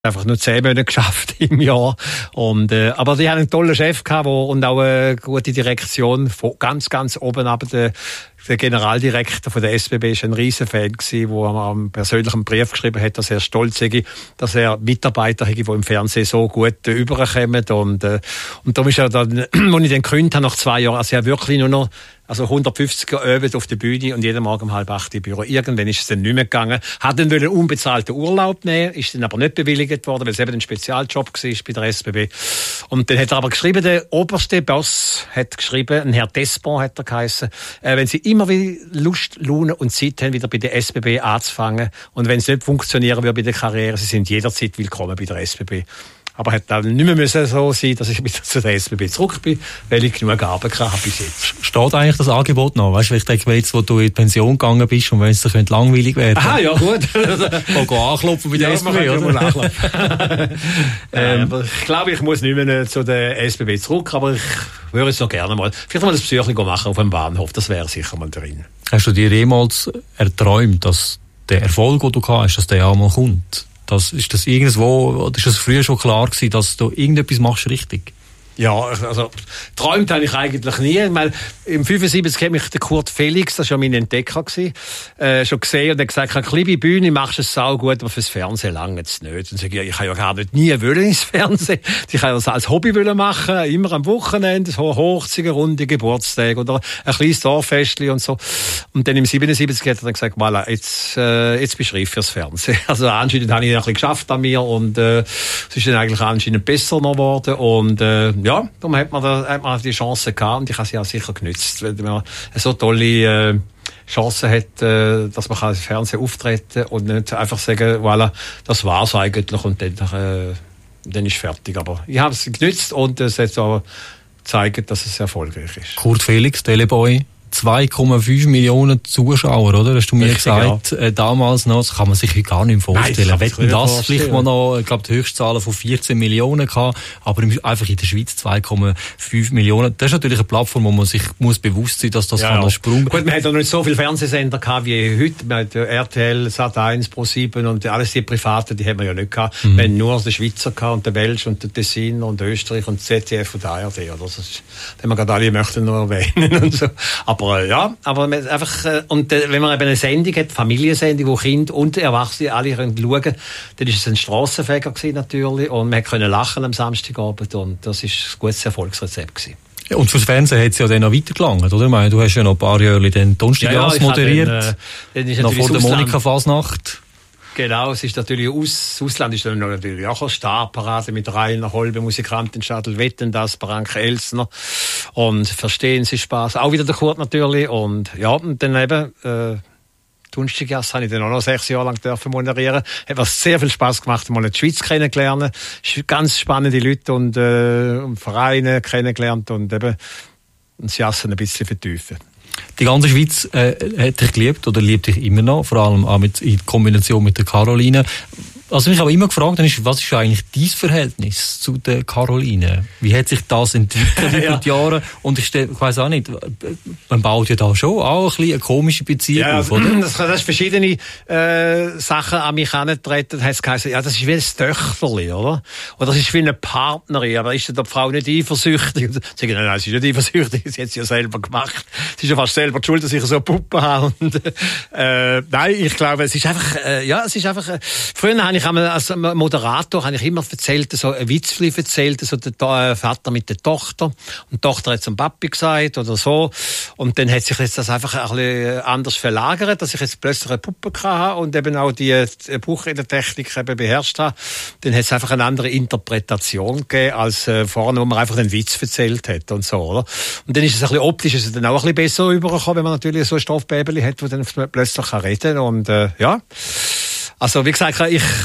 einfach nur 10 Monate geschafft im Jahr. Und, aber die haben einen tollen Chef gehabt, und auch eine gute Direktion von ganz, ganz oben ab. Der Generaldirektor von der SBB ist ein Riesenfan gewesen, wo er einen persönlichen Brief geschrieben hat, dass er stolz sei, dass er Mitarbeiter hat, die im Fernsehen so gut überkommen. Und darum ist er dann, als ich den gekündigt habe, nach 2 Jahren, also er wirklich nur noch 150 geübt auf der Bühne und jeden Morgen um 7:30 im Büro. Irgendwann ist es dann nicht mehr gegangen. Hat dann einen unbezahlten Urlaub nehmen, ist dann aber nicht bewilligt worden, weil es eben ein Spezialjob war bei der SBB. Und dann hat er aber geschrieben, der oberste Boss hat geschrieben, ein Herr Despon hat er geheissen, wenn Sie immer wieder Lust, Laune und Zeit haben, wieder bei der SBB anzufangen, und wenn es nicht funktionieren würde bei der Karriere, Sie sind jederzeit willkommen bei der SBB. Aber hat dann nicht mehr so sein, dass ich wieder zu der SBB zurück bin, weil ich genug Arbeit habe bis jetzt. Steht eigentlich das Angebot noch? Weißt du, ich denke jetzt, wo du in die Pension gegangen bist und wenn es dir langweilig werden. Aha, ja, gut. Anklopfen bei der SBB, oder? Aber ich glaube, ich muss nicht mehr zu der SBB zurück, aber ich würde es noch gerne mal, vielleicht mal ein Psyche machen auf dem Bahnhof, das wäre sicher mal drin. Hast du dir jemals erträumt, dass der Erfolg, den du gehabt hast, dass der auch mal kommt? Ist das irgendwo, oder ist das früher schon klar gewesen, dass du irgendetwas machst richtig? Ja, also träumt habe ich eigentlich nie. Weil im 75 hat mich der Kurt Felix, das war ja mein Entdecker gewesen, schon gesehen und hat gesagt, eine kleine Bühne machst du es saugut, aber fürs Fernsehen lange es nicht. Und sage ich habe ja gar nicht nie wollen ins Fernsehen. Ich habe das als Hobby wollen machen, immer am Wochenende, so Hochzeiten, runde Geburtstage oder ein kleines Dorffestli und so. Und dann im 77 hat er dann gesagt, voilà, jetzt bist du reif fürs Fernsehen. Also anscheinend habe ich ein bisschen geschafft an mir und es ist dann eigentlich anscheinend besser noch geworden und ja, darum hat man die Chance gehabt und ich habe sie auch sicher genützt, weil man so tolle Chance hat, dass man im Fernsehen auftreten und nicht einfach sagen, voilà, das war's eigentlich und dann ist fertig. Aber ich habe es genützt und es hat auch gezeigt, dass es erfolgreich ist. Kurt Felix, Teleboy. 2,5 Millionen Zuschauer, oder? Hast du mir gesagt, damals noch, das kann man sich heute gar nicht mehr vorstellen. Nein, wetten das vielleicht mal noch, ich glaube, die Höchstzahlen von 14 Millionen gehabt, aber einfach in der Schweiz 2,5 Millionen. Das ist natürlich eine Plattform, wo man sich muss bewusst sein, dass das ein Sprung. Gut, man hat ja nicht so viele Fernsehsender gehabt wie heute. Man hat RTL, Sat.1, Pro7 und alles die Privaten, die haben wir ja nicht gehabt. Wir haben nur den Schweizer gehabt und den Welsch und den Tessin und Österreich und ZDF und ARD, oder? Das ist, den wir gerade alle möchten nur erwähnen und so. Aber einfach, und wenn man eben eine Sendung hat, Familiensendung, wo Kinder und Erwachsene alle schauen können, dann ist es ein Strassenfeger gewesen, natürlich, und man konnte lachen am Samstagabend und das ist ein gutes Erfolgsrezept gewesen. Ja, und fürs Fernsehen hat es ja dann noch weitergelangt, oder? Ich meine, du hast ja noch ein paar Jahre den Donnerstag moderiert, noch vor der Monika-Fasnacht. Genau, es ist natürlich Ausland ist dann natürlich auch eine Starparade mit Rainer Holbe, Musikantenstadel, Wetten das, Branke Elsner und Verstehen Sie Spaß, auch wieder der Kurt natürlich und ja, und dann eben Donnerstaggasse habe ich dann auch noch 6 Jahre lang dürfen moderieren. Hat mir sehr viel Spass gemacht, mal die Schweiz kennenzulernen, ganz spannende Leute und Vereine kennengelernt und eben das Jassen ein bisschen vertiefen. Die ganze Schweiz hat dich geliebt oder liebt dich immer noch, vor allem auch in Kombination mit der Caroline. Also mich aber immer gefragt, was ist eigentlich dein Verhältnis zu der Caroline? Wie hat sich das entwickelt über die Jahre? Und ich weiss auch nicht, man baut ja da schon auch ein bisschen eine komische Beziehung auf, oder? Das ist verschiedene Sachen an mich herangetreten. Da hat es geheißen, ja, das ist wie ein Töchterli, oder? Oder das ist wie eine Partnerin, aber ist die Frau nicht eifersüchtig? Sagen, nein, sie ist nicht eifersüchtig, sie hat es ja selber gemacht. Sie ist ja fast selber schuld, dass ich so eine Puppe habe. Und, nein, ich glaube, es ist einfach, früher habe ich als Moderator immer erzählt, so ein Witzli erzählt, so der Vater mit der Tochter. Und die Tochter hat zum Papi gesagt oder so. Und dann hat sich jetzt das einfach ein bisschen anders verlagert, dass ich jetzt plötzlich eine Puppe hatte und eben auch die Buchredetechnik eben beherrscht habe. Dann hat es einfach eine andere Interpretation gegeben, als vorne, wo man einfach den Witz erzählt hat und so, oder? Und dann ist es ein bisschen optisch, ist es dann auch ein bisschen besser rübergekommen, wenn man natürlich so ein Stoffbäbeli hat, wo dann plötzlich reden kann. Und ja. Also, wie gesagt,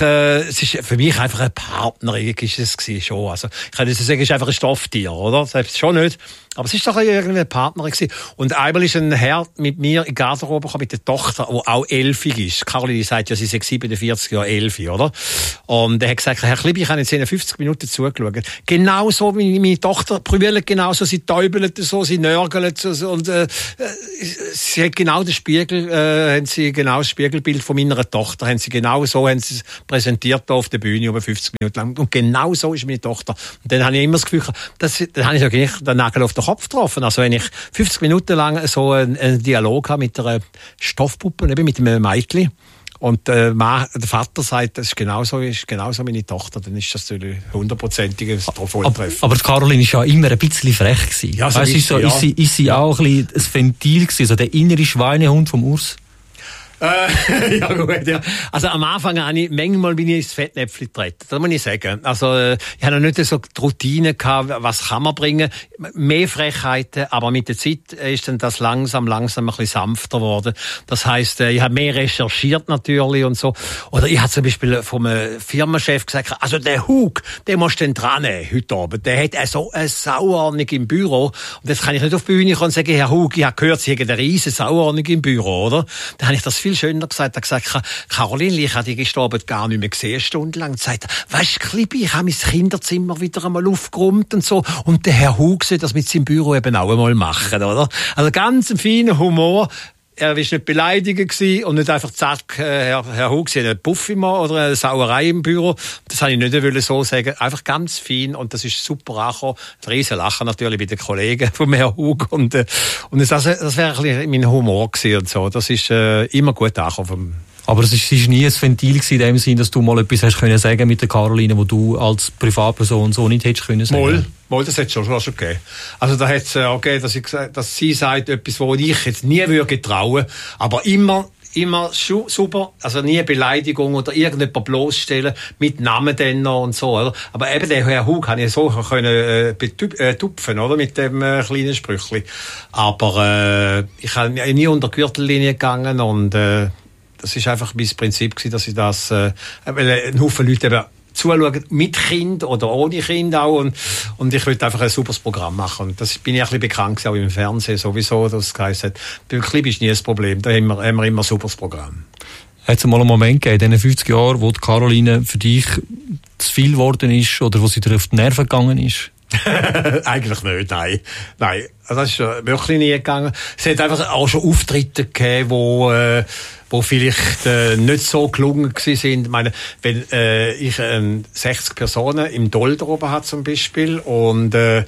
es ist für mich einfach eine Partnerin, ist es gewesen, schon. Also, ich kann nicht sagen, es ist einfach ein Stofftier, oder? Das ist schon nicht. Aber es ist doch irgendwie eine Partnerin gewesen. Und einmal ist ein Herr mit mir in die Garderobe gekommen, mit der Tochter, die auch 11 ist. Caroline sagt ja, sie sei 47 Jahre 11, oder? Und er hat gesagt, Herr Klibi, ich habe jetzt 50 Minuten zugeschaut. Genau so wie meine Tochter brüllt, genau so, sie täubelt so, sie nörgelt so, und sie hat genau den Spiegel, haben sie genau das Spiegelbild von meiner Tochter, haben sie genau genau so haben sie es präsentiert hier auf der Bühne, über 50 Minuten lang. Und genau so ist meine Tochter. Und dann habe ich immer das Gefühl, dann habe ich wirklich den Nagel auf den Kopf getroffen. Also wenn ich 50 Minuten lang so einen Dialog habe mit einer Stoffpuppe, eben mit einem Mädchen, und der Vater sagt, das ist genauso meine Tochter, dann ist das natürlich 100%iges Volltreffen. Aber Caroline ist ja immer ein bisschen frech gewesen. Ja, so ist sie auch ein bisschen ein Ventil gewesen, so der innere Schweinehund vom Urs? Ja gut, ja. Also am Anfang habe ich manchmal bin ich ins Fettnäpfchen getreten, das muss ich sagen. Also ich habe noch nicht so die Routine gehabt, was kann man bringen. Mehr Frechheiten, aber mit der Zeit ist dann das langsam ein bisschen sanfter geworden. Das heisst, ich habe mehr recherchiert natürlich und so. Oder ich habe zum Beispiel vom Firmenchef gesagt, also der Hug, den musst du dann dran nehmen, heute Abend. Der hat so eine Sauordnung im Büro. Und jetzt kann ich nicht auf die Bühne kommen und sagen, Herr Hug, ich habe gehört, Sie haben eine riesen Sauordnung im Büro, oder? Dann habe ich das viel schöner gesagt. Er hat gesagt, Caroline, ich habe die gestern Abend gar nicht mehr gesehen, stundenlang. Und sagt, weisst du, Klibi, ich habe mein Kinderzimmer wieder einmal aufgeräumt und so. Und der Herr Hug soll das mit seinem Büro eben auch einmal machen, oder? Also ganz ein feiner Humor. Er war nicht beleidigt gewesen und nicht einfach zack, Herr Hug, Sie haben einen Puff immer oder eine Sauerei im Büro. Das habe ich nicht so sagen. Einfach ganz fein und das ist super angekommen. Ein riesen Lachen natürlich bei den Kollegen vom Herrn Hug und das wäre ein bisschen mein Humor gewesen und so. Das ist immer gut angekommen. Aber es ist nie ein Ventil gewesen, in dem Sinn, dass du mal etwas hast können sagen mit der Caroline, wo du als Privatperson so nicht hättest können sagen. Mal, das hat es schon gegeben. Also da hat es auch gegeben, dass sie sagt etwas, wo ich jetzt nie würde trauen, aber immer super, also nie Beleidigung oder irgendjemand bloßstellen mit Namen dann noch und so, oder? Aber eben der Herr Hug kann ich so können tupfen, oder? Mit dem kleinen Sprüchli. Aber ich habe nie unter die Gürtellinie gegangen und das ist einfach mein Prinzip gewesen, dass ich das, weil ein Haufen Leute eben zuschauen, mit Kind oder ohne Kind auch, und ich wollte einfach ein super Programm machen. Und das bin ich ein bisschen bekannt gewesen, auch im Fernsehen sowieso, dass es geheißen hat, beim Clip ist nie das Problem, da haben wir immer ein super Programm. Hat es mal einen Moment gegeben, in diesen 50 Jahren, wo die Caroline für dich zu viel geworden ist, oder wo sie dir auf die Nerven gegangen ist? Eigentlich nicht, nein. Also das ist wirklich nie gegangen. Es hat einfach auch schon Auftritte gegeben, wo vielleicht nicht so gelungen gewesen sind. Ich meine, wenn ich 60 Personen im Dolder oben hat zum Beispiel und dann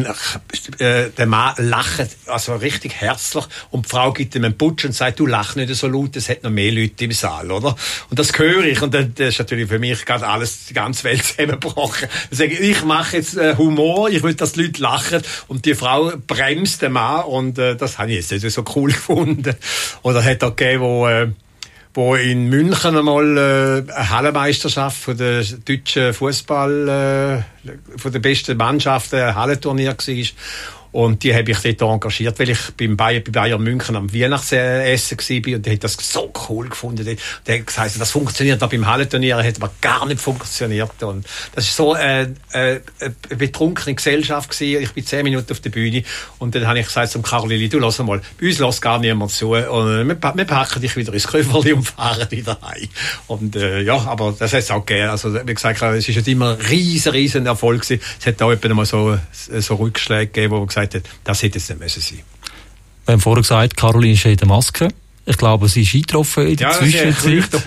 der Mann lacht also richtig herzlich und die Frau gibt ihm einen Putsch und sagt, du lach nicht so laut, es hat noch mehr Leute im Saal, oder? Und das höre ich und dann das ist natürlich für mich gerade alles, die ganze Welt zusammengebrochen. Dann sage ich mache jetzt Humor, ich will, dass die Leute lachen und die Frau bremst den Mann und das habe ich jetzt nicht so cool gefunden. Oder hat auch gegeben, wo in München einmal eine Hallenmeisterschaft von der deutschen Fußball, von der besten Mannschaft ein Hallenturnier war. Und die habe ich dort engagiert, weil ich bei Bayern München am Weihnachtsessen war und die hat das so cool gefunden. Der hat gesagt, das funktioniert auch beim Hallenturnier, hat aber gar nicht funktioniert. Und das war so eine betrunkene Gesellschaft gewesen. Ich bin 10 Minuten auf der Bühne und dann habe ich gesagt zum Caroline, du lass mal, bei uns lässt gar niemand zu und wir packen dich wieder ins Köfferli und fahren wieder heim. Und ja, aber das hat es auch gegeben. Also wie gesagt, es ist nicht immer ein riesen Erfolg gewesen. Es hat auch etwa mal so Rückschläge gegeben, wo man gesagt hat, das hätte es nicht müssen sein. Wir haben vorher gesagt, Caroline ist in der Maske. Ich glaube, sie ist eingetroffen in der Zwischenzeit.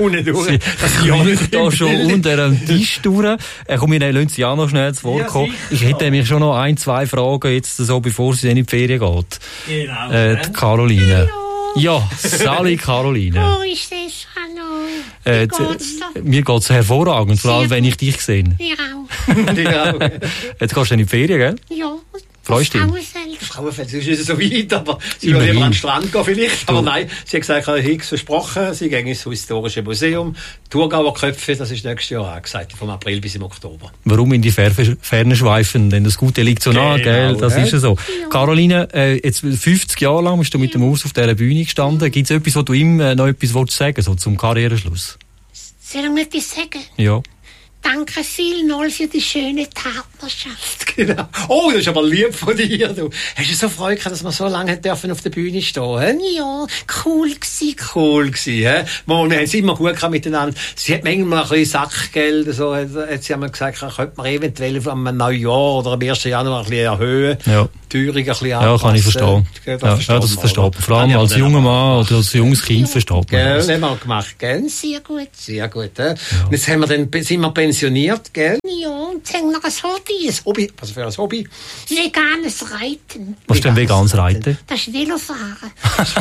Sie kriecht da schon unter dem Tisch durch. Komm, wir lassen sie auch noch schnell zu Wort kommen. Ich hätte nämlich schon noch 1-2 Fragen, jetzt so, bevor sie dann in die Ferien geht. Genau. Die Caroline. Hallo. Ja, Sally Caroline. Wo ist das? Hallo. Wie geht's dir? Mir geht's hervorragend, vor allem, wenn ich dich sehe. Mir auch. Jetzt gehst du in die Ferien, gell? Ja. Freust du dich? Frauenfeld, es ist nicht so weit, aber sie will lieber an den Strand gehen vielleicht. Aber nein, sie hat gesagt, Herr Higgs versprochen, sie gehen ins Historische Museum. Thurgauer Köpfe, das ist nächstes Jahr angesagt, vom April bis im Oktober. Warum in die Ferne schweifen? Denn das Gute liegt so nah, gell? Das ist ja so. Ja. Caroline, jetzt 50 Jahre lang bist du mit dem Urs auf dieser Bühne gestanden. Gibt es etwas, wo du ihm noch etwas sagen willst, so zum Karriereschluss? Soll ich etwas sagen? Ja. Danke vielmals für die schöne Partnerschaft. Genau. Oh, das ist aber lieb von dir. Du hast du so Freude gehabt, dass wir so lange dürfen auf der Bühne stehen? Ja, cool gsi. Cool gsi, hä? Wir haben es immer gut gehabt miteinander. Sie hat manchmal ein bisschen Sackgeld, so hat sie einmal gesagt, könnte man eventuell am Neujahr oder am 1. Januar ein bisschen erhöhen. Ja. Teuerung ein bisschen Ja, kann ich verstehen. Das versteht man. Vor allem als junger Mann oder als junges Kind versteht man das. Gell, haben wir gemacht, gell? Sehr gut. Sehr gut, ja. Und jetzt sind wir pensioniert, gell? Ja, und jetzt haben wir ein Hobby. Ein Hobby? Was für ein Hobby? Veganes Reiten. Was ist denn veganes Reiten? Das ist Velofahren.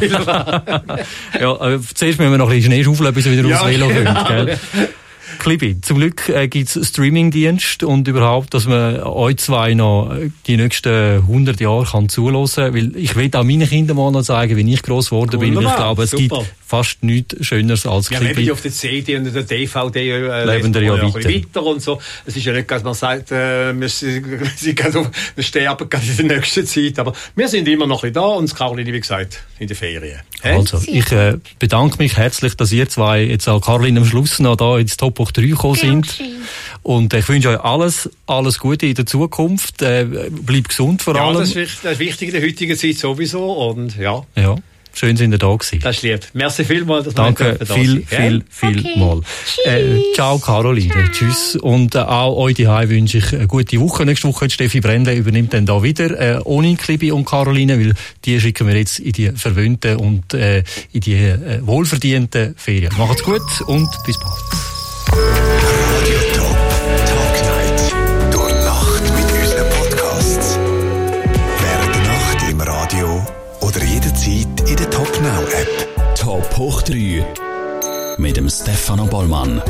Ja, zuerst müssen wir noch ein bisschen Schnee schaufeln, bis wir wieder aufs Velo genau. können, gell? Klibi, zum Glück gibt es Streamingdienst und überhaupt, dass man euch zwei noch die nächsten 100 Jahre kann zuhören kann, weil ich will auch meinen Kindern mal noch zeigen, wie ich gross geworden bin, weil ich glaube, es gibt fast nichts Schöneres als Klibi. Ja, wenn auf der CD und der DVD leben wir ja weiter und so. Es ist ja nicht, dass man sagt, wir sterben in der nächsten Zeit, aber wir sind immer noch ein bisschen da und Caroline, wie gesagt, in der Ferien. Also, ich bedanke mich herzlich, dass ihr zwei jetzt auch Caroline am Schluss noch da ins Top 3 gekommen sind. Und ich wünsche euch alles Gute in der Zukunft. Bleibt gesund vor allem. Ja, das ist wichtig in der heutigen Zeit sowieso. Und ja. Schön sind ihr da gewesen. Das ist lieb. Merci vielmals, dass danke viel mal. Ciao Caroline. Tschüss. Und auch euch daheim wünsche ich eine gute Woche. Nächste Woche Steffi Brändle übernimmt dann da wieder ohne Klibi und Caroline, weil die schicken wir jetzt in die verwöhnten und in die wohlverdienten Ferien. Macht's gut und bis bald. Radio Top Night. Durch Nacht mit unseren Podcasts. Während der Nacht im Radio oder jederzeit in der Top Now App. Top hoch 3 mit dem Stefano Bollmann.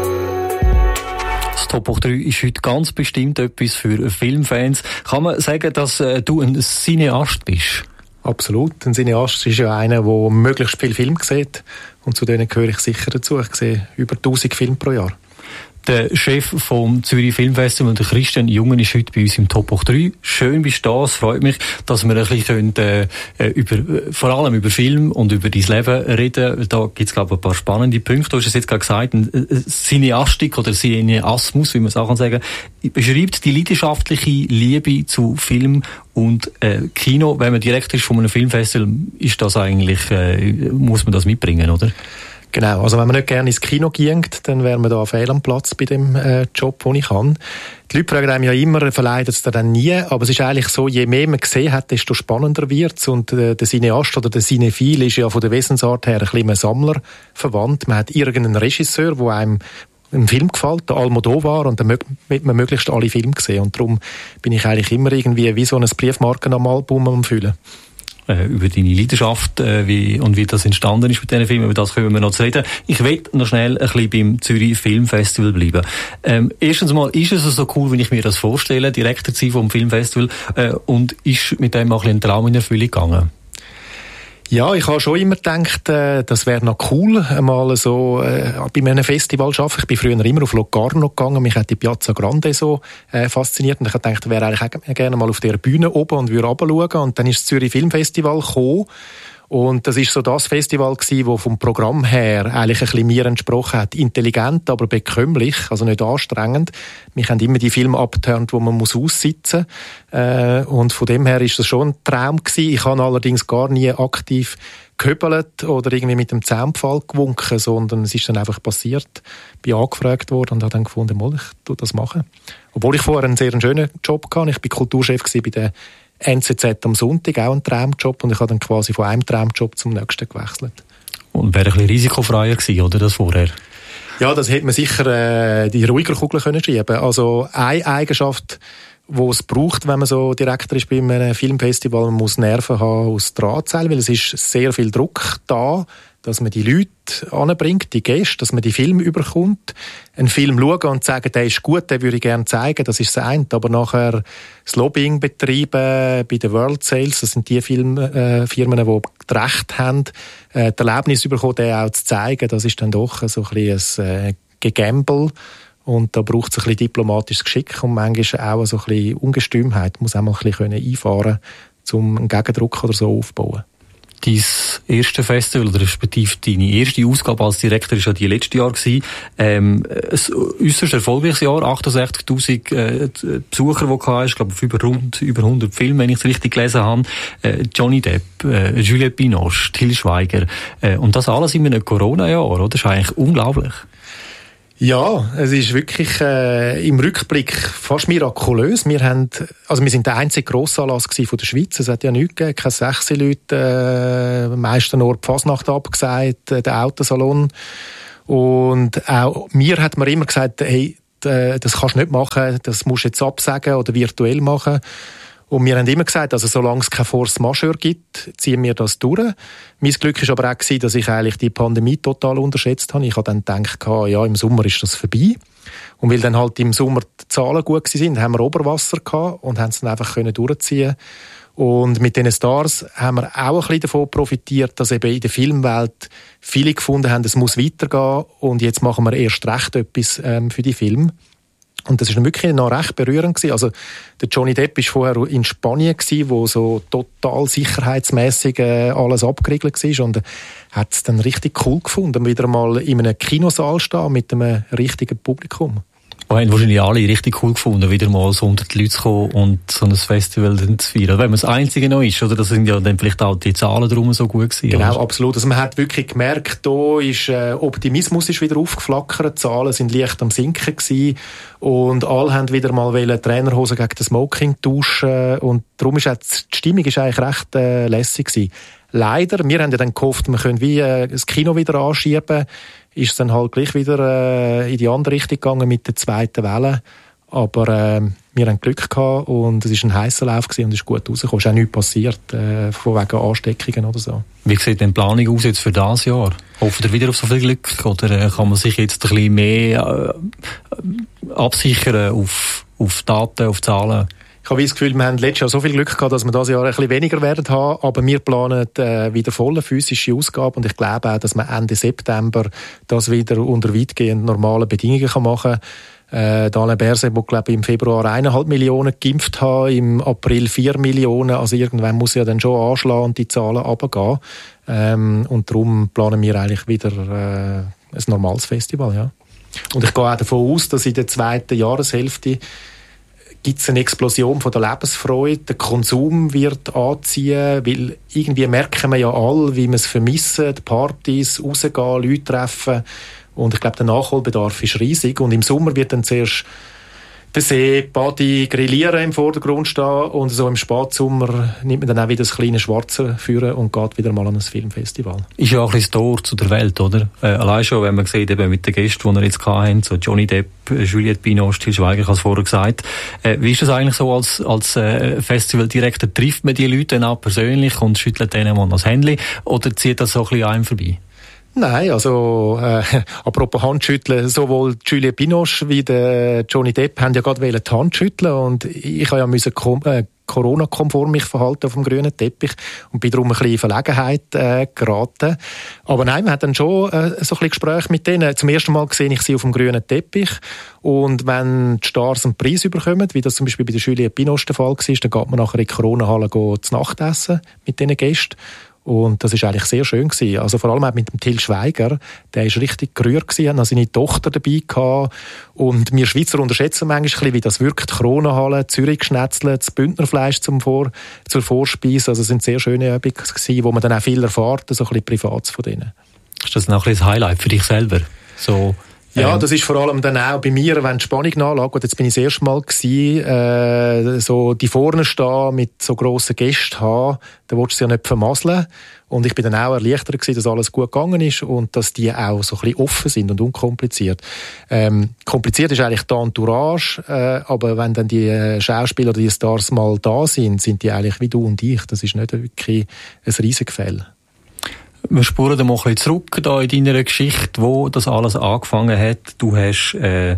Das Top hoch 3 ist heute ganz bestimmt etwas für Filmfans. Kann man sagen, dass du ein Cineast bist? Absolut. Ein Cineast ist ja einer, der möglichst viel Film sieht. Und zu denen gehöre ich sicher dazu. Ich sehe über 1000 Filme pro Jahr. Der Chef vom Zürich Filmfestival, der Christian Jungen, ist heute bei uns im Top hoch 3. Schön bist du da. Es freut mich, dass wir ein bisschen vor allem über Film und über dein Leben reden. Da gibt es, glaube ich, ein paar spannende Punkte. Du hast es jetzt gerade gesagt, Cineastik oder Cineasmus, wie man es auch sagen kann, beschreibt die leidenschaftliche Liebe zu Film und Kino. Wenn man Direktor ist von einem Filmfestival, ist das eigentlich, muss man das mitbringen, oder? Genau, also wenn man nicht gerne ins Kino geht, dann wäre man da fehl am Platz bei dem Job, den ich habe. Die Leute fragen einem ja immer, verleiht es dir dann nie, aber es ist eigentlich so, je mehr man gesehen hat, desto spannender wird's. Und der Cineast oder der Cinephil ist ja von der Wesensart her ein bisschen ein Sammler verwandt. Man hat irgendeinen Regisseur, der einem ein Film gefällt, der Almodovar, und dann möchte man möglichst alle Filme sehen. Und darum bin ich eigentlich immer irgendwie wie so ein Briefmarken am Album am Füllen. Über deine Leidenschaft wie das entstanden ist mit diesen Filmen, über das können wir noch zu reden. Ich will noch schnell ein bisschen beim Zürich Filmfestival bleiben. Erstens mal, ist es so cool, wie ich mir das vorstelle, Direktor zu sein vom Filmfestival, und ist mit dem auch ein Traum in Erfüllung gegangen? Ja, ich habe schon immer gedacht, das wäre noch cool, einmal so bei einem Festival zu arbeiten. Ich bin früher immer auf Locarno gegangen, mich hat die Piazza Grande so fasziniert, und ich habe gedacht, ich wäre eigentlich auch gerne mal auf der Bühne oben und würde runterschauen. Und dann ist das Zürich Filmfestival gekommen. Und das ist so das Festival gewesen, das vom Programm her eigentlich ein bisschen mir entsprochen hat. Intelligent, aber bekömmlich, also nicht anstrengend. Mich haben immer die Filme abgeturnt, wo man muss aussitzen. Und von dem her ist das schon ein Traum gewesen. Ich habe allerdings gar nie aktiv gehöbelt oder irgendwie mit dem Zaunpfahl gewunken, sondern es ist dann einfach passiert. Bin angefragt worden und habe dann gefunden, ich tu das machen. Obwohl ich vorher einen sehr schönen Job hatte. Ich bin Kulturchef bei der NZZ am Sonntag, auch ein Traumjob, und ich habe dann quasi von einem Traumjob zum nächsten gewechselt. Und wäre ein bisschen risikofreier gewesen, oder, das vorher? Ja, das hätte man sicher die ruhiger Kugel können schieben. Also eine Eigenschaft, die es braucht, wenn man so Direktor ist bei einem Filmfestival, man muss Nerven haben aus Drahtseil, weil es ist sehr viel Druck da, dass man die Leute anbringt, die Gäste, dass man die Filme überkommt. Einen Film schauen und sagen, der ist gut, den würde ich gerne zeigen, das ist das eine. Aber nachher das Lobbying betreiben bei den World Sales, das sind die Filmfirmen, die das Recht haben, das Erlebnis bekommen, den auch zu zeigen, das ist dann doch so ein bisschen ein Gegamble. Und da braucht es ein bisschen diplomatisches Geschick und manchmal auch so ein bisschen Ungestümheit. Man muss auch mal ein bisschen einfahren können, um einen Gegendruck oder so aufzubauen. Dein erste Festival, oder respektive deine erste Ausgabe als Direktor, war ja die letzte Jahr gewesen. Ein äusserst erfolgreiches Jahr, 68'000 Besucher, die du hast, ich glaube, auf über 100 Filme, wenn ich es richtig gelesen habe. Johnny Depp, Juliette Binoche, Til Schweiger. Und das alles in einem Corona-Jahr, oder? Das ist eigentlich unglaublich. Ja, es ist wirklich im Rückblick fast mirakulös. Wir sind der einzige Grossanlass von der Schweiz. Es hat ja nichts gegeben, keine 6 Leute, meisten nur die Fasnacht abgesagt, der Autosalon. Und auch mir hat man immer gesagt, hey, das kannst du nicht machen, das musst du jetzt absagen oder virtuell machen. Und wir haben immer gesagt, also solange es keine Force Majeure gibt, ziehen wir das durch. Mein Glück war aber auch, dass ich eigentlich die Pandemie total unterschätzt habe. Ich habe dann gedacht, ja, im Sommer ist das vorbei. Und weil dann halt im Sommer die Zahlen gut waren, haben wir Oberwasser gehabt und haben es dann einfach durchziehen. Und mit diesen Stars haben wir auch ein bisschen davon profitiert, dass eben in der Filmwelt viele gefunden haben, es muss weitergehen und jetzt machen wir erst recht etwas für die Filme. Und das war wirklich noch recht berührend gewesen. Also, der Johnny Depp war vorher in Spanien gewesen, wo so total sicherheitsmässig alles abgeriegelt war und hat es dann richtig cool gefunden, wieder mal in einem Kinosaal stehen mit einem richtigen Publikum. Wir haben wahrscheinlich alle richtig cool gefunden, wieder mal so unter die Leute zu kommen und so ein Festival zu feiern. Wenn man das Einzige noch ist, oder? Das sind ja dann vielleicht auch die Zahlen drum so gut gewesen. Genau, oder? Absolut. Also man hat wirklich gemerkt, da ist Optimismus ist wieder aufgeflackert, die Zahlen sind leicht am Sinken gewesen und alle haben wieder mal Trainerhosen gegen das Smoking tauschen und darum ist auch die Stimmung ist eigentlich recht lässig gewesen. Leider, wir haben ja dann gehofft, wir können wie das Kino wieder anschieben, ist es dann halt gleich wieder in die andere Richtung gegangen mit der zweiten Welle. Aber wir haben Glück gehabt und es war ein heisser Lauf gewesen und es ist gut rausgekommen. Es ist auch nichts passiert, von wegen Ansteckungen oder so. Wie sieht denn die Planung aus jetzt für dieses Jahr? Hofft ihr wieder auf so viel Glück oder kann man sich jetzt ein bisschen mehr absichern auf Daten, auf Zahlen? Ich habe das Gefühl, wir haben letztes Jahr so viel Glück gehabt, dass wir dieses Jahr ein bisschen weniger werden haben, aber wir planen wieder volle physische Ausgaben und ich glaube auch, dass man Ende September das wieder unter weitgehend normalen Bedingungen machen kann. Alain Berset, der glaube ich im Februar 1,5 Millionen geimpft hat, im April 4 Millionen, also irgendwann muss ja dann schon anschlagen und die Zahlen runtergehen. Und darum planen wir eigentlich wieder ein normales Festival, ja. Und ich gehe auch davon aus, dass in der zweiten Jahreshälfte gibt es eine Explosion von der Lebensfreude, der Konsum wird anziehen, weil irgendwie merken wir ja alle, wie wir es vermissen, die Partys, rausgehen, Leute treffen und ich glaube, der Nachholbedarf ist riesig und im Sommer wird dann zuerst der See, Party, Grillieren im Vordergrund stehen und so im Spätsommer nimmt man dann auch wieder das kleine Schwarze führen und geht wieder mal an ein Filmfestival. Ist ja auch ein bisschen das Tor zu der Welt, oder? Allein schon, wenn man sieht, eben mit den Gästen, die wir jetzt hatten, so Johnny Depp, Juliette Binoche, Til Schweiger, ich habe es vorher gesagt. Wie ist das eigentlich so als Festivaldirektor? Trifft man die Leute dann auch persönlich und schüttelt denen mal das Händchen oder zieht das so ein bisschen an einem vorbei? Nein, also apropos Handschütteln, sowohl Juliette Binoche wie der Johnny Depp haben ja gerade die Hand schütteln und ich musste ja Corona-konform mich verhalten auf dem grünen Teppich und bin darum ein bisschen in Verlegenheit geraten. Aber nein, man hat dann schon so ein bisschen Gespräche mit denen. Zum ersten Mal sehe ich sie auf dem grünen Teppich und wenn die Stars einen Preis bekommen, wie das zum Beispiel bei der Juliette Binoche der Fall war, dann geht man nachher in die Corona-Halle zu Nacht essen mit diesen Gästen. Und das ist eigentlich sehr schön gewesen. Also vor allem auch mit dem Til Schweiger, der ist richtig gerührt gewesen, hat seine Tochter dabei gehabt. Und wir Schweizer unterschätzen manchmal ein bisschen, wie das wirkt. Kronenhalle, Zürich geschnetzelt, das Bündnerfleisch zur Vorspeise. Also es sind sehr schöne Übungen gewesen, wo man dann auch viel erfährt, so ein bisschen Privates von denen. Ist das noch ein bisschen das Highlight für dich selber? So ja, das ist vor allem dann auch bei mir, wenn die Spannung nachlässt. Und jetzt bin ich das erste Mal gewesen, so die vorne stehen, mit so grossen Gästen haben, da willst du ja nicht vermasseln. Und ich bin dann auch erleichtert gewesen, dass alles gut gegangen ist und dass die auch so ein bisschen offen sind und unkompliziert. Kompliziert ist eigentlich die Entourage, aber wenn dann die Schauspieler oder die Stars mal da sind, sind die eigentlich wie du und ich. Das ist nicht wirklich ein Riesengefälle. Wir spuren da mal ein bisschen zurück da in deiner Geschichte, wo das alles angefangen hat. Du hast,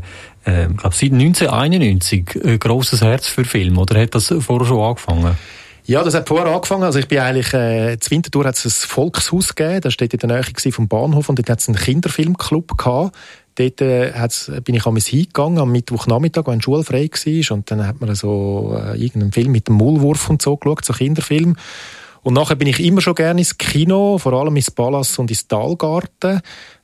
glaube seit 1991 ein grosses Herz für Film, oder hat das vorher schon angefangen? Ja, das hat vorher angefangen. Also ich bin eigentlich, in Winterthur hat es ein Volkshaus gegeben, das steht in der Nähe vom Bahnhof und dort hat es einen Kinderfilmclub gehabt. Dort bin ich hingegangen am Mittwochnachmittag, wenn schulfrei war und dann hat man so irgendeinen Film mit dem Maulwurf und so geschaut, so Kinderfilm. Und nachher bin ich immer schon gerne ins Kino, vor allem ins Palast und ins Talgarten.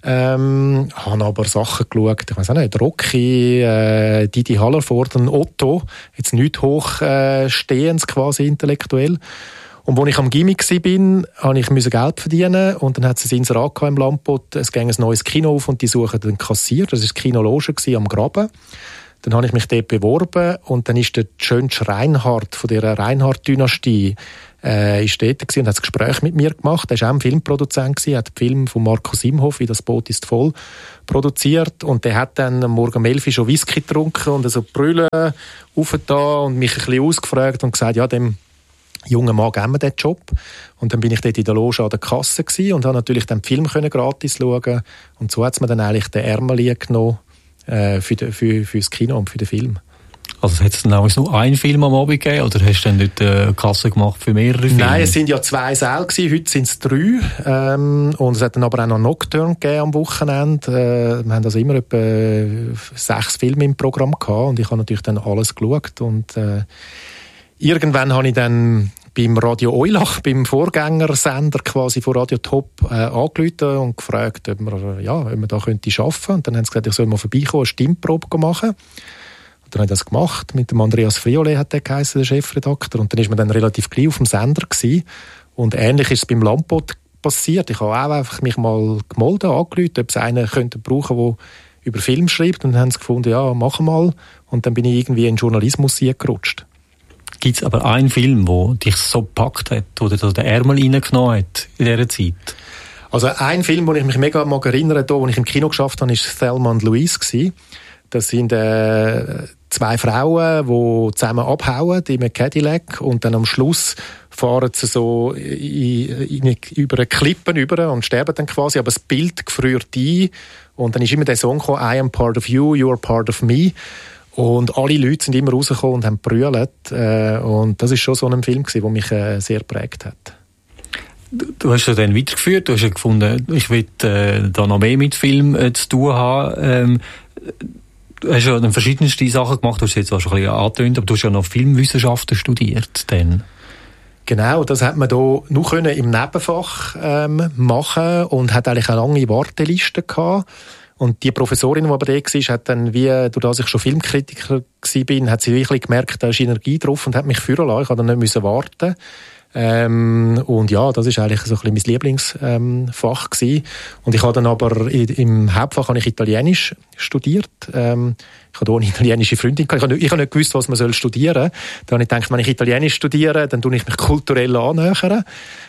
Habe aber Sachen geschaut, ich weiss auch nicht, Rocky, Didi Hallervorden, Otto, jetzt nicht hochstehendes quasi intellektuell. Und als ich am Gimmi war, musste ich Geld verdienen. Und dann hat es ein Inserat im Landbot, es ging ein neues Kino auf und die suchen den Kassier. Das war das Kino Loge am Graben. Dann habe ich mich dort beworben und dann ist der Schönsch Reinhardt von der Reinhardt-Dynastie ist dort gewesen und hat ein Gespräch mit mir gemacht. Er war auch ein Filmproduzent gewesen, hat den Film von Markus Imhoff, «Wie das Boot ist voll», produziert. Und der hat dann am Morgen um 11 Uhr schon Whisky getrunken und so Brüllen aufgetan und mich ein bisschen ausgefragt und gesagt, ja, dem jungen Mann geben wir den Job. Und dann bin ich dort in der Loge an der Kasse gewesen und habe natürlich den Film gratis schauen. Und so hat es mir dann eigentlich den Ärmel genommen für das Kino und für den Film. Also hat es dann auch nur einen Film am Abend gegeben oder hast du dann nicht eine Kasse gemacht für mehrere Filme? Nein, es sind ja 2 Säle gewesen, heute sind es 3. Und es hat dann aber auch noch Nocturne gegeben am Wochenende. Wir haben also immer etwa 6 Filme im Programm gehabt und ich habe natürlich dann alles geschaut. Und irgendwann habe ich dann beim Radio Eulach, beim Vorgängersender quasi von Radio Top, angerufen und gefragt, ob wir da arbeiten könnte. Und dann haben sie gesagt, ich soll mal vorbeikommen, eine Stimmprobe machen. Und dann habe ich das gemacht. Mit dem Andreas Friolet hat der geheißen, der Chefredakteur. Und dann ist man dann relativ gleich auf dem Sender gewesen. Und ähnlich ist es beim Landbot passiert. Ich habe auch einfach mich mal gemeldet, angerufen, ob es einen könnte brauchen, der über Film schreibt. Und dann haben sie gefunden, ja, mach mal. Und dann bin ich irgendwie in den Journalismus gerutscht. Gibt es aber einen Film, der dich so gepackt hat, oder den Ärmel reingenommen hat in dieser Zeit? Also ein Film, den ich mich mega erinnere, als ich im Kino geschafft habe, war Thelma und Louise. Das sind 2 Frauen, die zusammen abhauen in einem Cadillac und dann am Schluss fahren sie so über eine Klippen über und sterben dann quasi, aber das Bild gefriert ein und dann ist immer der Song gekommen, «I am part of you, you are part of me». Und alle Leute sind immer rausgekommen und haben gebrüllt. Und das war schon so ein Film, der mich sehr geprägt hat. Du hast ja dann weitergeführt, du hast ja gefunden, ich will da noch mehr mit Film zu tun haben. Du hast ja dann verschiedenste Sachen gemacht, du hast jetzt auch schon ein bisschen angetönt, aber du hast ja noch Filmwissenschaften studiert. Dann. Genau, das hat man hier nur im Nebenfach machen und hat eigentlich eine lange Warteliste gehabt. Und die Professorin, die aber da war, hat dann, durch das ich schon Filmkritiker war, hat sie wirklich gemerkt, da ist Energie drauf und hat mich führen lassen. Ich musste dann nicht warten. Und ja, das ist eigentlich so ein bisschen mein Lieblingsfach gewesen. Und ich habe dann aber im Hauptfach habe ich Italienisch studiert. Ich hatte auch eine italienische Freundin. Ich habe nicht gewusst, was man studieren soll. Da habe ich gedacht, wenn ich Italienisch studiere, dann tue ich mich kulturell annähern.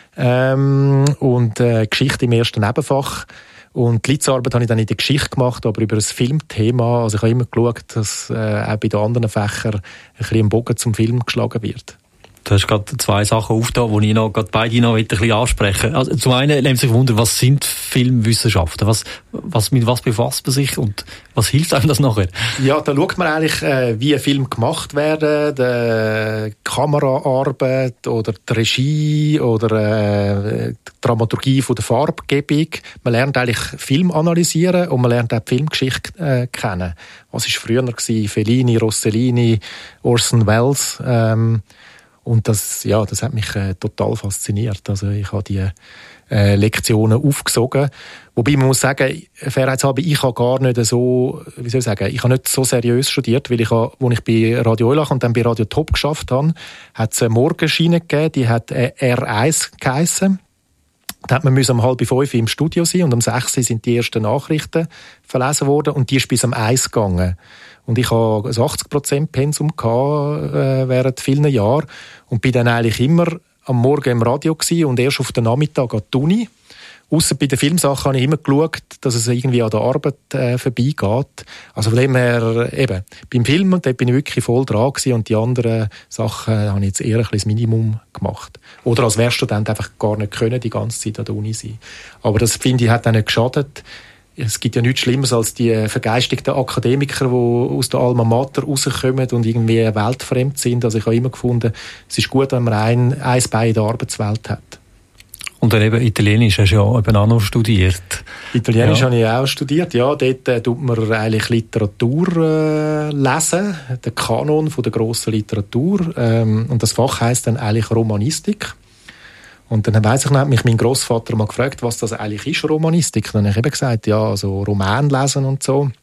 Und Geschichte im ersten Nebenfach. Und die Litzarbeit habe ich dann in der Geschichte gemacht, aber über ein Filmthema. Also ich habe immer geschaut, dass auch bei den anderen Fächern ein bisschen ein Bogen zum Film geschlagen wird. Du hast gerade 2 Sachen aufgetan, die ich noch, gerade beide noch ein bisschen ansprechen. Also zum einen nimmt sich Wunder, was sind Filmwissenschaften? Mit was befasst man sich und was hilft einem das nachher? Ja, da schaut man eigentlich, wie ein Film gemacht werden, die Kameraarbeit oder die Regie oder die Dramaturgie von der Farbgebung. Man lernt eigentlich Film analysieren und man lernt auch die Filmgeschichte kennen. Was war früher gewesen? Fellini, Rossellini, Orson Welles. Und das hat mich total fasziniert. Also ich habe die Lektionen aufgesogen. Wobei man muss sagen, fairheitshalber, ich habe gar nicht so, ich habe nicht so seriös studiert, weil als ich bei Radio Eulach und dann bei Radio Top geschafft habe, hat es eine Morgenschiene gegeben, die hat R1 geheissen. Da hat man um 4:30 im Studio sein und um 6 sind die ersten Nachrichten verlesen worden und die ist bis um 1 gegangen. Und ich hatte ein 80% Pensum während vielen Jahren und bin dann eigentlich immer am Morgen im Radio gewesen und erst auf den Nachmittag an die Uni. Ausser bei den Filmsachen habe ich immer geschaut, dass es irgendwie an der Arbeit vorbeigeht. Also von dem her, eben, beim Film, dort bin ich wirklich voll dran gewesen und die anderen Sachen habe ich jetzt eher ein bisschen das Minimum gemacht. Oder als Werkstudent einfach gar nicht können, die ganze Zeit an der Uni sein. Aber das, finde ich, hat auch nicht geschadet. Es gibt ja nichts Schlimmeres als die vergeistigten Akademiker, die aus der Alma Mater rauskommen und irgendwie weltfremd sind. Also ich habe immer gefunden, es ist gut, wenn man ein Bein in der Arbeitswelt hat. Und dann eben Italienisch hast du ja eben auch noch studiert. Italienisch habe ich auch studiert, ja. Dort tut man eigentlich Literatur lesen, den Kanon von der grossen Literatur. Und das Fach heisst dann eigentlich Romanistik. Und dann weiss ich, hat mich mein Grossvater mal gefragt, was das eigentlich ist, Romanistik. Dann habe ich eben gesagt, ja, also Roman lesen und so.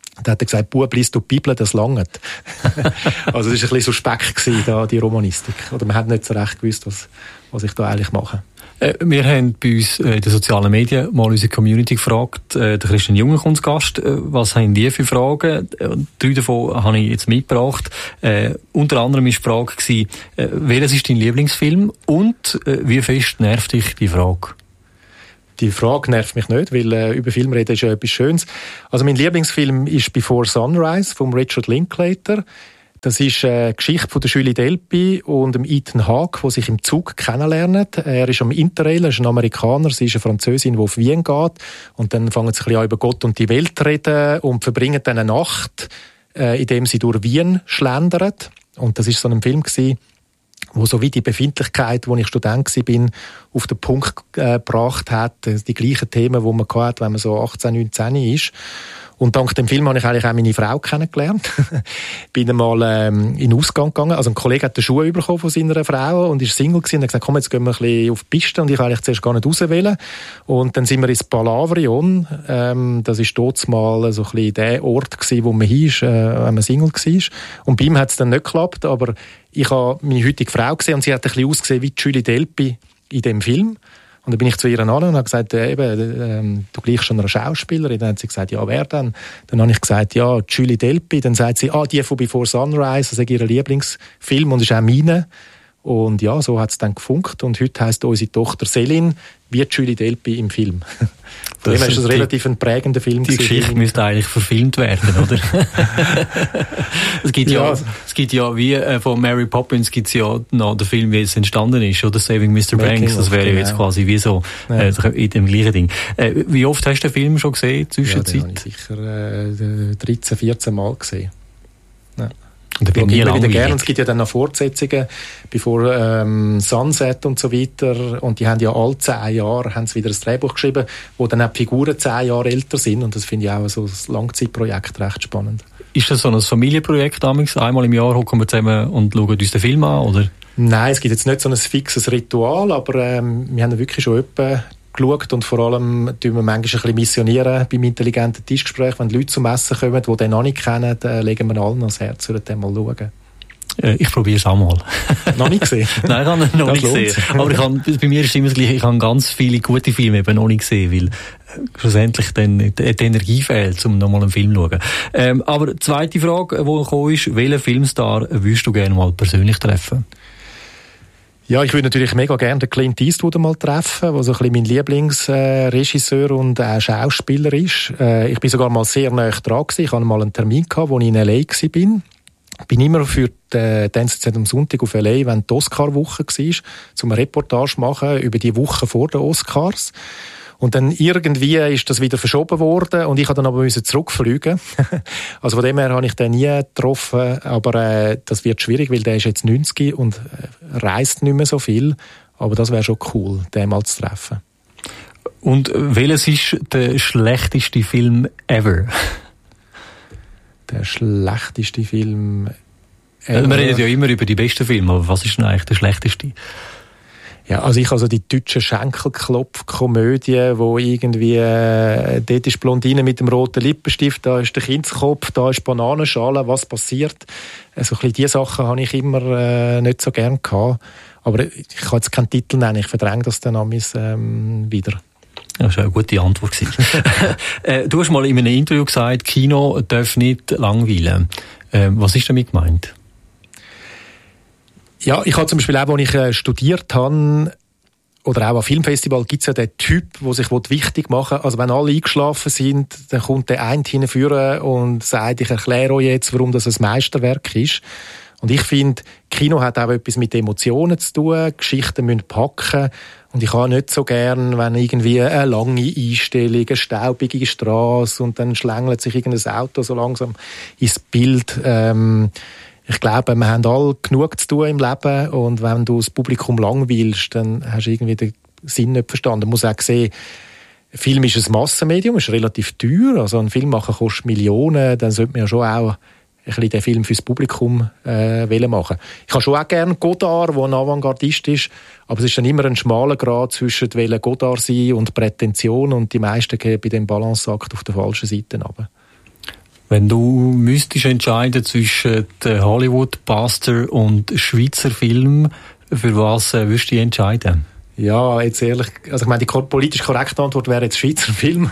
Da hat er gesagt, Bub, liest du die Bibel, das langt. Also das war ein bisschen suspekt gewesen, da, die Romanistik. Oder man hat nicht so recht gewusst, was ich da eigentlich mache. Wir haben bei uns in den sozialen Medien mal unsere Community gefragt, der Christian Junge kommt zu Gast, was haben die für Fragen? 3 davon habe ich jetzt mitgebracht. Unter anderem war die Frage gewesen, welches ist dein Lieblingsfilm und wie fest nervt dich die Frage? Die Frage nervt mich nicht, weil über Film reden ist ja etwas Schönes. Also mein Lieblingsfilm ist Before Sunrise von Richard Linklater. Das ist eine Geschichte von der Julie Delpy und dem Ethan Hawke, die sich im Zug kennenlernen. Er ist am Interrail, er ist ein Amerikaner, sie ist eine Französin, die auf Wien geht. Und dann fangen sie ein bisschen an, über Gott und die Welt zu reden und verbringen dann eine Nacht, indem sie durch Wien schlendern. Und das war so ein Film gewesen, wo so wie die Befindlichkeit, wo ich Student war, auf den Punkt gebracht hat. Die gleichen Themen, die man hat, wenn man so 18, 19 ist. Und dank dem Film habe ich eigentlich auch meine Frau kennengelernt. Bin einmal in den Ausgang gegangen. Also ein Kollege hat den Schuh bekommen von seiner Frau und ist Single gewesen und hat gesagt, komm, jetzt gehen wir ein bisschen auf die Piste. Und ich eigentlich zuerst gar nicht rauswählen. Und dann sind wir ins Palavrion. Das ist dort mal so ein bisschen der Ort gewesen, wo man hin ist, wenn man Single war. Und bei ihm hat es dann nicht geklappt, aber ich habe meine heutige Frau gesehen und sie hat ein bisschen ausgesehen wie Julie Delpy in dem Film. Und dann bin ich zu ihr an und habe gesagt, du gleichst schon einer Schauspielerin. Dann hat sie gesagt, ja, wer denn? Dann habe ich gesagt, ja, Julie Delpy. Dann sagt sie, die von Before Sunrise, das ist ihr Lieblingsfilm und ist auch meine. Und ja, so hat es dann gefunkt. Und heute heisst unsere Tochter Céline wie Julie Delpy im Film. Von dem ist das relativ ein prägender Film. Die Geschichte müsste eigentlich verfilmt werden, oder? Es gibt ja wie von Mary Poppins gibt's ja noch den Film, wie es entstanden ist, oder Saving Mr. Banks. Das wäre jetzt quasi wie so in dem gleichen Ding. Wie oft hast du den Film schon gesehen, zwischenzeit? Ja, den habe ich sicher 13, 14 Mal gesehen. Ja. Und da bin ich wieder gerne. Und es gibt ja dann noch Fortsetzungen, Before Sunset und so weiter. Und die haben ja alle 10 Jahre haben sie wieder ein Drehbuch geschrieben, wo dann auch die Figuren 10 Jahre älter sind. Und das finde ich auch so ein Langzeitprojekt recht spannend. Ist das so ein Familienprojekt damals? Einmal im Jahr hocken wir zusammen und schauen uns den Film an, oder? Nein, es gibt jetzt nicht so ein fixes Ritual, aber wir haben wirklich schon etwa geschaut und vor allem tun wir manchmal ein bisschen missionieren beim intelligenten Tischgespräch. Wenn die Leute zum Essen kommen, die den noch nicht kennen, legen wir allen ans Herz, würden den mal schauen. Ich probiere es auch mal. Noch nicht gesehen? Nein, ich habe ihn noch nicht gesehen. Aber bei mir ist es immer das Gleiche. Ich habe ganz viele gute Filme eben noch nicht gesehen, weil schlussendlich dann die Energie fehlt, um nochmal einen Film zu schauen. Aber die zweite Frage, die gekommen ist, welchen Filmstar würdest du gerne mal persönlich treffen? Ja, ich würde natürlich mega gerne den Clint Eastwood mal treffen, der so ein bisschen mein Lieblingsregisseur und auch Schauspieler ist. Ich bin sogar mal sehr nahe dran gewesen. Ich hatte mal einen Termin gehabt, wo ich in L.A. war. Bin immer für die NZZ am Sonntag auf L.A., wenn die Oscar-Woche war, um eine Reportage zu machen über die Woche vor den Oscars. Und dann irgendwie ist das wieder verschoben worden und ich musste dann aber zurückfliegen. Also von dem her habe ich den nie getroffen, aber das wird schwierig, weil der ist jetzt 90 und reist nicht mehr so viel. Aber das wäre schon cool, den mal zu treffen. Und welches ist der schlechteste Film ever? Der schlechteste Film ever? Wir reden ja immer über die besten Filme, aber was ist denn eigentlich der schlechteste? Ja, also ich die deutschen Schenkelklopf-Komödie, wo irgendwie, dort ist Blondine mit dem roten Lippenstift, da ist der Kindskopf, da ist Bananenschale, was passiert? Also ein bisschen diese Sachen habe ich immer nicht so gern gehabt. Aber ich kann jetzt keinen Titel nennen, ich verdränge das dann wieder. Das war eine gute Antwort. Du hast mal in einem Interview gesagt, Kino darf nicht langweilen. Was ist damit gemeint? Ja, ich habe zum Beispiel auch, als ich studiert habe, oder auch am Filmfestival, gibt es ja den Typ, der sich wichtig machen will. Also wenn alle eingeschlafen sind, dann kommt der eine hinführen und sagt, ich erkläre euch jetzt, warum das ein Meisterwerk ist. Und ich finde, Kino hat auch etwas mit Emotionen zu tun, Geschichten müssen packen. Und ich habe nicht so gern, wenn irgendwie eine lange Einstellung, eine staubige Strasse und dann schlängelt sich irgendein Auto so langsam ins Bild. Ich glaube, wir haben alle genug zu tun im Leben und wenn du das Publikum langweilst, dann hast du irgendwie den Sinn nicht verstanden. Man muss auch sehen, Film ist ein Massenmedium, ist relativ teuer, also ein Film machen kostet Millionen, dann sollte man ja schon auch ein bisschen den Film fürs Publikum machen. Ich habe schon auch gerne Godard, der ein Avantgardist ist, aber es ist dann immer ein schmaler Grad zwischen Godard sein und Prätension und die meisten gehen bei dem Balanceakt auf der falschen Seite runter. Wenn du müsstest entscheiden zwischen Hollywood-Buster und Schweizer Film, für was würdest du dich entscheiden? Ja, jetzt ehrlich, also ich meine, die politisch korrekte Antwort wäre jetzt Schweizer Film,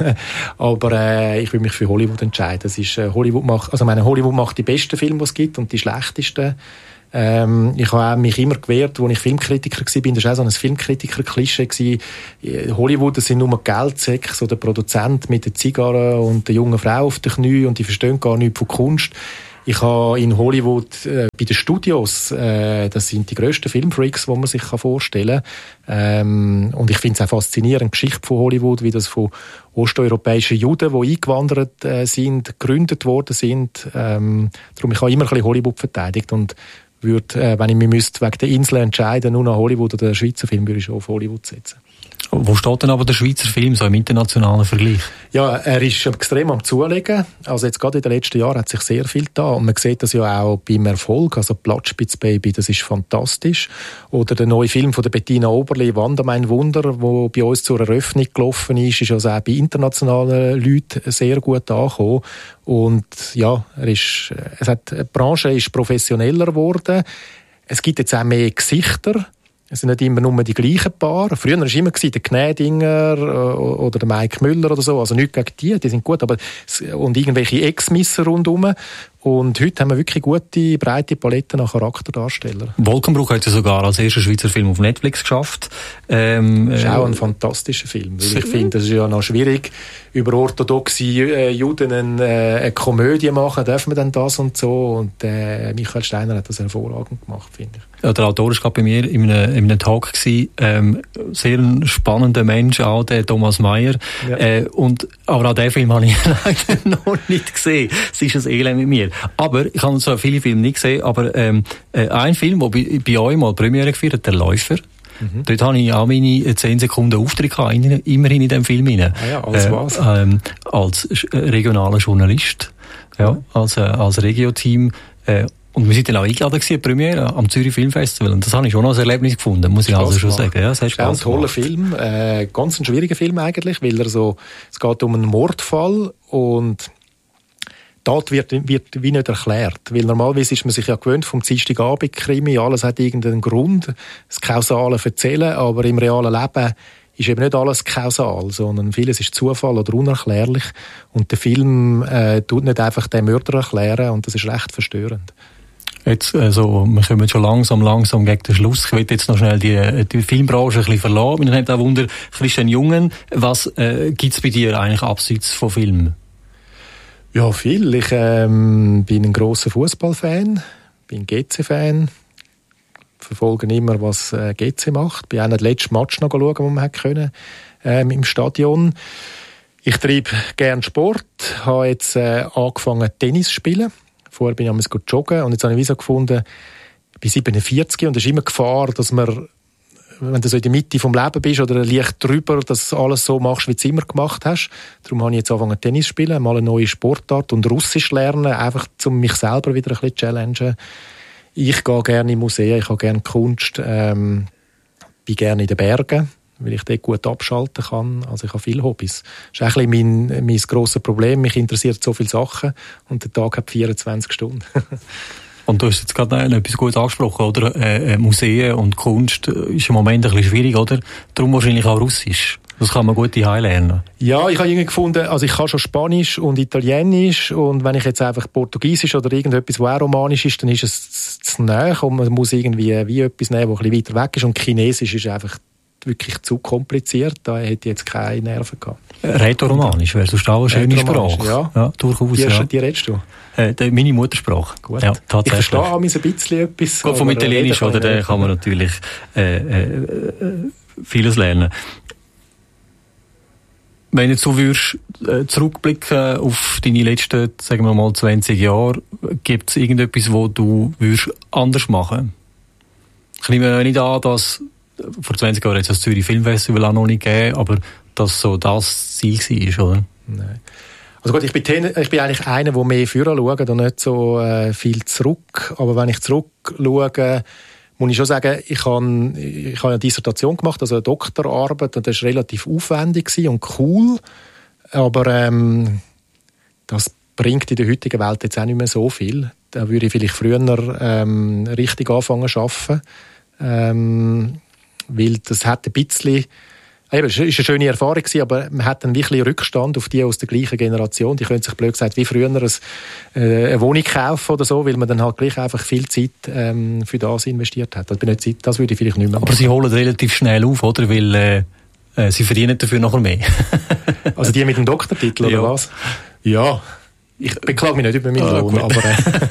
aber ich würde mich für Hollywood entscheiden. Das ist, Hollywood macht die besten Filme, die es gibt, und die schlechtesten. Ich habe mich immer gewehrt, als ich Filmkritiker war. Das war auch so ein Filmkritiker-Klischee. Hollywood, das sind nur Geldsäcke, so der Produzent mit der Zigarre und der jungen Frau auf den Knien, und die verstehen gar nichts von Kunst. Ich habe in Hollywood bei den Studios, das sind die grössten Filmfreaks, die man sich vorstellen kann. Und ich finde es auch faszinierend, die Geschichte von Hollywood, wie das von osteuropäischen Juden, die eingewandert sind, gegründet worden sind. Darum, ich habe immer ein bisschen Hollywood verteidigt und würde, wenn ich mich wegen der Insel entscheiden, nur noch Hollywood oder Schweizer Film, würde ich schon auf Hollywood setzen. Wo steht denn aber der Schweizer Film so im internationalen Vergleich? Ja, er ist extrem am Zulegen. Also jetzt gerade in den letzten Jahren hat sich sehr viel getan. Und man sieht das ja auch beim Erfolg. Also Platzspitz-Baby, das ist fantastisch. Oder der neue Film von der Bettina Oberle, «Wanda, mein Wunder», der bei uns zur Eröffnung gelaufen ist also auch bei internationalen Leuten sehr gut angekommen. Und ja, die Branche ist professioneller geworden. Es gibt jetzt auch mehr Gesichter. Es sind nicht immer nur die gleichen Paar. Früher war es immer der Gnädinger oder der Mike Müller oder so. Also nichts gegen die sind gut. Und irgendwelche Ex-Misser rundherum. Und heute haben wir wirklich gute, breite Paletten an Charakterdarstellern. Wolkenbruch hat ja sogar als erster Schweizer Film auf Netflix geschafft. Das ist auch ein fantastischer Film. Weil ich finde, es ist ja noch schwierig, über orthodoxe Juden eine Komödie machen. Dürfen wir denn das und so? Und Michael Steiner hat das hervorragend gemacht, finde ich. Ja, der Autor war gerade bei mir in einem Talk gewesen. Sehr ein spannender Mensch, auch der Thomas Meyer. Ja. Aber auch den Film habe ich leider noch nicht gesehen. Es ist ein Elend mit mir. Aber ich habe so viele Filme nicht gesehen, aber ein Film, der bei euch mal Premiere gefeiert hat, «Der Läufer». Mhm. Dort habe ich auch meine 10 Sekunden Auftritt gehabt, immerhin in dem Film rein. Ah ja, als was? Als regionaler Journalist, ja, als Regio-Team. Und wir sind dann auch eingeladen gewesen, Premiere am Zürich Filmfestival. Und das habe ich schon noch ein Erlebnis gefunden, muss ich also schon sagen. Ja, es hat Spaß gemacht. Ein toller Film, ganz ein schwieriger Film eigentlich, weil es geht um einen Mordfall und dort wird wie nicht erklärt. Weil normalerweise ist man sich ja gewöhnt vom Dienstagabend-Krimi, alles hat irgendeinen Grund, das Kausale erzählen, aber im realen Leben ist eben nicht alles kausal, sondern vieles ist Zufall oder unerklärlich. Und der Film tut nicht einfach den Mörder erklären, und das ist recht verstörend. Jetzt, also, wir kommen schon langsam gegen den Schluss. Ich will jetzt noch schnell die Filmbranche ein bisschen verlassen. Ich habe auch Wunder, Christian Jungen, was gibt's bei dir eigentlich abseits von Filmen? Ja, viel. Ich bin ein grosser Fußballfan, bin GC-Fan, verfolge immer, was GC macht. Bin auch den letzten Match noch schauen, den man hätte können, im Stadion. Ich treibe gerne Sport, habe jetzt angefangen Tennis zu spielen. Vorher bin ich einmal joggen und jetzt habe ich so gefunden, ich bin 47 und es ist immer Gefahr, dass man, wenn du so in der Mitte vom Leben bist oder leicht drüber, dass du alles so machst, wie du es immer gemacht hast. Darum habe ich jetzt angefangen Tennis zu spielen, mal eine neue Sportart und Russisch lernen, einfach um mich selber wieder ein bisschen zu challengen. Ich gehe gerne in Museen, ich habe gerne Kunst, bin gerne in den Bergen, weil ich dort gut abschalten kann. Also ich habe viele Hobbys. Das ist ein bisschen mein grosses Problem. Mich interessiert so viele Sachen und der Tag hat 24 Stunden. Und du hast jetzt gerade etwas Gutes angesprochen, oder? Museen und Kunst ist im Moment ein bisschen schwierig, oder? Darum wahrscheinlich auch Russisch. Das kann man gut daheim lernen. Ja, ich habe irgendwie gefunden, also ich kann schon Spanisch und Italienisch, und wenn ich jetzt einfach Portugiesisch oder irgendetwas, was auch romanisch ist, dann ist es zu nahe und man muss irgendwie wie etwas nehmen, das ein bisschen weiter weg ist, und Chinesisch ist einfach wirklich zu kompliziert, da hätte ich jetzt keine Nerven gehabt. Rätoromanisch wäre sonst auch eine schöne Sprache. Ja, durchaus. Die redest du? Meine Muttersprache. Gut. Ja, tatsächlich. Ich verstehe auch ein bisschen etwas. Gut, vom Italienisch, oder? Da kann man natürlich vieles lernen. Wenn jetzt du würdest zurückblicken auf deine letzten, sagen wir mal, 20 Jahre, gibt es irgendetwas, wo du würdest anders machen? Ich nehme nicht an, dass vor 20 Jahren jetzt das Zürich Filmfestival auch noch nicht gegeben, aber dass so das Ziel war, oder? Nein. Also gut, ich bin eigentlich einer, der mehr vorher schaut und nicht so viel zurück. Aber wenn ich zurückschaue, muss ich schon sagen, ich habe eine Dissertation gemacht, also eine Doktorarbeit, und das war relativ aufwendig und cool. Aber das bringt in der heutigen Welt jetzt auch nicht mehr so viel. Da würde ich vielleicht früher richtig anfangen zu arbeiten. Weil das hat ein bisschen... Es war eine schöne Erfahrung gewesen, aber man hat dann wirklich Rückstand auf die aus der gleichen Generation. Die können sich blöd gesagt wie früher eine Wohnung kaufen oder so, weil man dann halt gleich einfach viel Zeit für das investiert hat. Das würde ich vielleicht nicht mehr machen. Aber sie holen relativ schnell auf, oder? Weil sie verdienen dafür nachher mehr. Also die mit dem Doktortitel, oder was? Ja. Ich beklage mich nicht über meinen Lohn, aber...